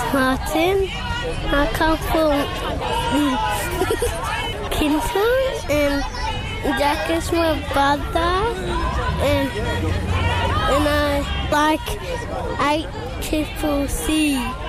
Martin. I come from Kinton, and Jack is my brother, and I like ICCC.